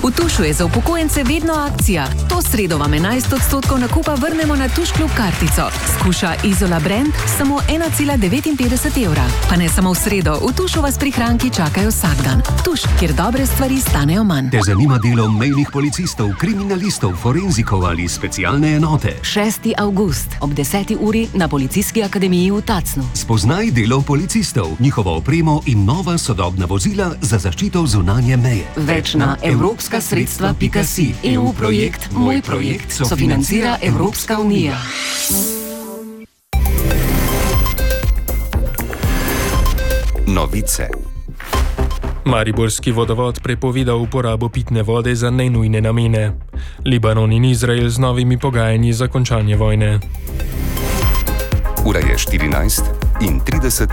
V Tušu je za upokojence vedno akcija. To sredo vam 11% nakupa vrnemo na Tuš Klub kartico. Skuša Izola Brand samo 1,59 evra. Pa ne samo v sredo, v Tušu vas prihranki čakajo vsak dan. Tuš, kjer dobre stvari stanejo manj. Te zanima delo mejnih policistov, kriminalistov, forenzikov ali specialne enote? 6. avgust ob 10. uri na Policijski akademiji v Tacnu. Spoznaj delo policistov, njihovo opremo in nova sodobna vozila za zaščito zunanje meje. Več na evropskasredstva.si. EU projekt Moj projekt sofinancira Evropska unija. Novice. Mariborski vodovod prepovedal uporabo pitne vode za nenujne namene. Libanon in Izrael z novimi pogajanji za končanje vojne. Ura je 14:30.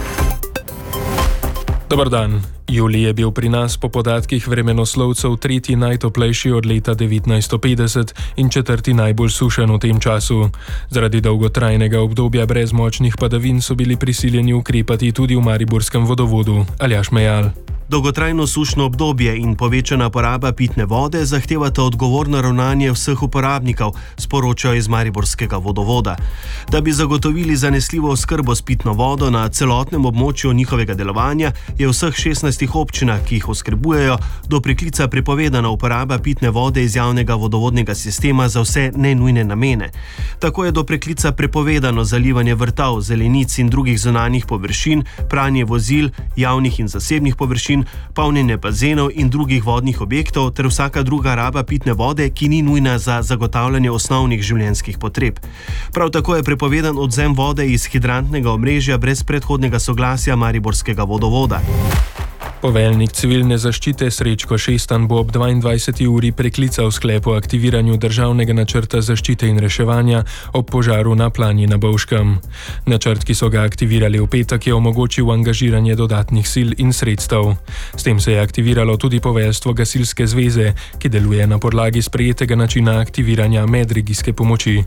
Dobar dan. Julij je bil pri nas po podatkih vremenoslovcev tretji najtoplejši od leta 1950 in četrti najbolj sušen v tem času. Zaradi dolgotrajnega obdobja brez močnih padavin so bili prisiljeni ukrepati tudi v mariborskem vodovodu. Aljaž Mejal. Dolgotrajno sušno obdobje in povečana poraba pitne vode zahtevata odgovorno ravnanje vseh uporabnikov, sporočajo iz mariborskega vodovoda. Da bi zagotovili zanesljivo oskrbo s pitno vodo na celotnem območju njihovega delovanja, je vseh 16 občinah, ki jih oskrbujejo, do preklica prepovedana uporaba pitne vode iz javnega vodovodnega sistema za vse nenujne namene. Tako je do preklica prepovedano zalivanje vrtov, zelenic in drugih zunanjih površin, pranje vozil, javnih in zasebnih površin, polnjenje bazenov in drugih vodnih objektov ter vsaka druga raba pitne vode, ki ni nujna za zagotavljanje osnovnih življenjskih potreb. Prav tako je prepovedan odvzem vode iz hidrantnega omrežja brez predhodnega soglasja mariborskega vodovoda. Poveljnik civilne zaščite Srečko Šestan bo ob 22. uri preklical sklep o aktiviranju državnega načrta zaščite in reševanja ob požaru na Planji na Bovškem. Načrt, ki so ga aktivirali v petek, je omogočil angažiranje dodatnih sil in sredstev. S tem se je aktiviralo tudi poveljstvo Gasilske zveze, ki deluje na podlagi sprejetega načina aktiviranja medregijske pomoči.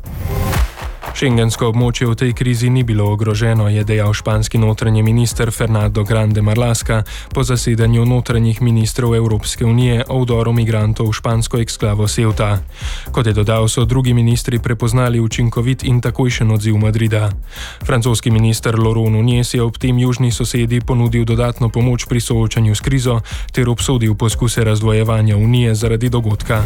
Šengensko območje v tej krizi ni bilo ogroženo, je dejal španski notranji minister Fernando Grande Marlaska po zasedanju notranjih ministrov Evropske unije o vdoru migrantov v špansko eksklavo Ceuta. Kot je dodal, so drugi ministri prepoznali učinkovit in takojšen odziv Madrida. Francoski minister Laurent Nunez je ob tem južni sosedi ponudil dodatno pomoč pri soočanju s krizo ter obsodil poskuse razdvojevanja unije zaradi dogodka.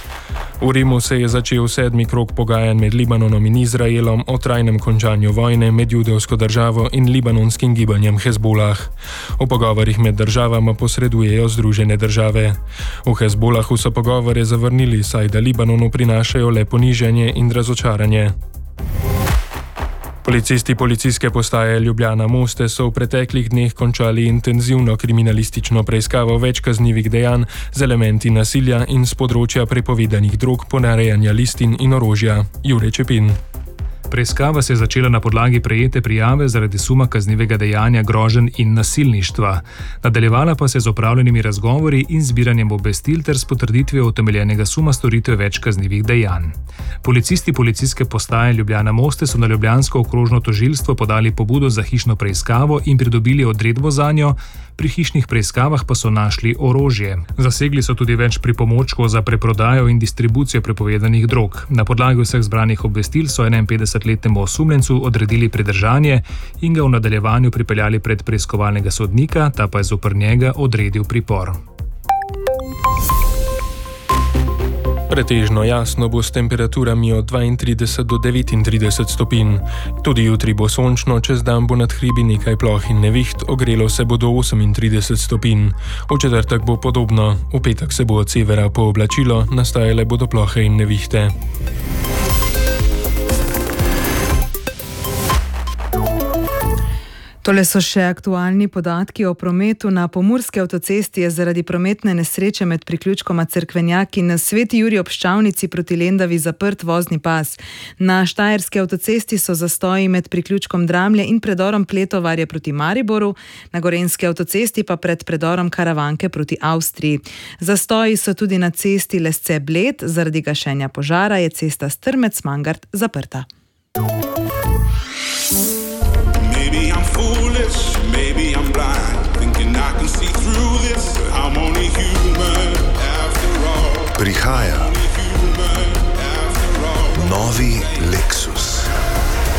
V Rimu se je začel 7. krog pogajanj med Libanonom in Izraelom o trajnem končanju vojne med judovsko državo in libanonskim gibanjem Hezbolah. V pogovorih med državama posredujejo Združene države. V Hezbolahu so pogovore zavrnili, saj da Libanonu prinašajo le ponižanje in razočaranje. Policisti policijske postaje Ljubljana Moste so v preteklih dneh končali intenzivno kriminalistično preiskavo več kaznivih dejanj z elementi nasilja in s področja prepovedanih drog, ponarejanja listin in orožja. Jure Čepin. Preiskava se je začela na podlagi prejete prijave zaradi suma kaznivega dejanja groženj in nasilništva. Nadaljevala pa se z opravljenimi razgovori in zbiranjem obvestil ter s potrditvijo utemeljenega suma storitve več kaznivih dejanj. Policisti policijske postaje Ljubljana Moste so na ljubljansko okrožno tožilstvo podali pobudo za hišno preiskavo in pridobili odredbo zanjo, pri hišnih preiskavah pa so našli orožje. Zasegli so tudi več pripomočkov za preprodajo in distribucijo prepovedanih drog. Na podlagi vseh zbranih obvestil so 51-letnemu osumljencu odredili pridržanje in ga v nadaljevanju pripeljali pred preiskovalnega sodnika, ta pa je zoper njega odredil pripor. Pretežno jasno bo s temperaturami od 32 do 39 stopinj. Tudi jutri bo sončno, čez dan bo nad hribi nekaj ploh in neviht, ogrelo se bo do 38 stopinj. V četrtek bo podobno, v petek se bo od severa pooblačilo, nastajale bodo plohe in nevihte. Tole so še aktualni podatki o prometu. Na Pomurski avtocesti je zaradi prometne nesreče med priključkoma Cerkvenjak in Sveti Jurij ob Ščavnici proti Lendavi zaprt vozni pas. Na Štajerski avtocesti so zastoji med priključkom Dramlje in predorom Pletovarje proti Mariboru, na Gorenjski avtocesti pa pred predorom Karavanke proti Avstriji. Zastoji so tudi na cesti Lesce-Bled, zaradi gašenja požara je cesta Strmec-Mangart zaprta. Maybe I'm foolish, maybe I'm blind, thinking I can see through this, I'm only human after all. Prihaja novi Lexus.